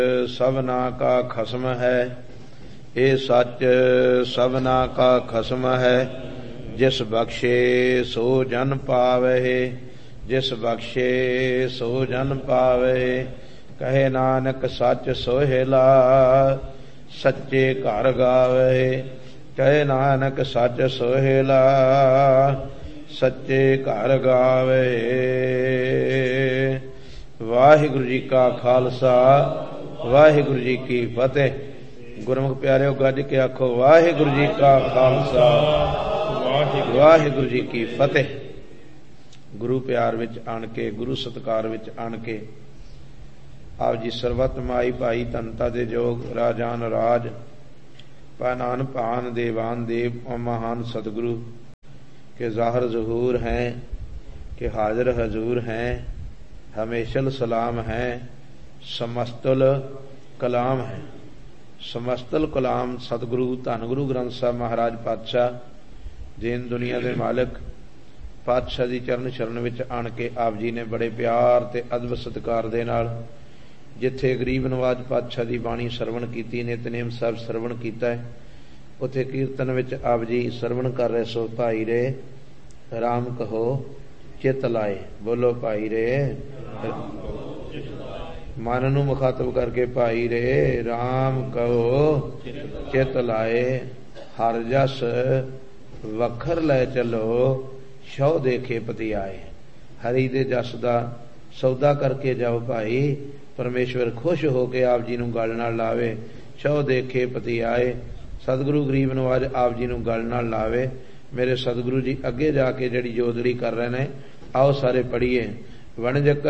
ਸਭਨਾ ਕਾ ਖਸਮ ਹੈ। ਇਹ ਸੱਚ ਸਭਨਾ ਕਾ ਖਸਮ ਹੈ। ਜਿਸ ਬਖਸ਼ੇ ਸੋ ਜਨ ਪਾਵਹਿ, ਜਿਸ ਬਖਸ਼ੇ ਸੋ ਜਨ ਪਾਵਹਿ। ਕਹੇ ਨਾਨਕ ਸੱਚ ਸੋਹਿਲਾ, ਸੱਚੇ ਘਰ ਗਾਵਹਿ। ਕਹੇ ਨਾਨਕ ਸੱਚ ਸੋਹਿਲਾ, ਸੱਚੇ ਘਰ ਗਾਵਹਿ। ਵਾਹਿਗੁਰੂ ਜੀ ਕਾ ਖਾਲਸਾ, ਵਾਹਿਗੁਰੂ ਜੀ ਕੀ ਫਤਿਹ। ਗੁਰਮੁਖ ਪਿਆਰਿਓ, ਗੱਜ ਕੇ ਆਖੋ ਵਾਹਿਗੁਰੂ ਜੀ ਕਾ ਖਾਲਸਾ, ਵਾਹਿਗੁਰੂ ਜੀ ਕੀ ਫਤਿਹ। ਗੁਰੂ ਪਿਆਰ ਵਿੱਚ ਆਣ ਕੇ, ਗੁਰੂ ਸਤਿਕਾਰ ਵਿੱਚ ਆਣ ਕੇ ਆਪ ਜੀ ਸਰਬਤ ਮਾਈ ਭਾਈ ਧਨਤਾ ਦੇ ਜੋਗ ਰਾਜਾਨ ਰਾਜ ਪਾਨਾਨ ਭਾਨ ਦੇਵਾਨ ਦੇव महान सतगुरु के ज़ाहिर ज़हूर हैं, के हाजिर हजूर हैं, हमेशल सलाम है, समस्तुल कलाम है। समस्तुल कलाम सतगुरु धन गुरु ग्रंथ साहब महाराज पातशाह दीन दुनिया के मालिक पातशाह दी चरण शरण विच आण के आप जी ने बड़े प्यार ते अदब सत्कार दे नाल जिथे गरीब नवाज पातशाह की बाणी सरवण की, नितनेम साहब सरवण किया, उथे कीर्तन विच आप जी सरवण कर रहे सो भाई रे राम कहो चित लाए। बोलो भाई रे, मन नूं मुखातब करके भाई रे राम कहो चित लाए। हर जस वखर लै चलो, शौ देखे पति आए। हरि दे जस दा सौदा करके जाओ भाई, परमेश्वर खुश हो के आप जी नूं गल नाल लावे। शौ देखे पति आए। सतगुरु गरीब नवाज आप जी नूं गल नाल लावे। मेरे सतगुरु जी अगे जाके जिहड़ी जोदड़ी कर रहे ने, आओ सारे पढ़िए। वणज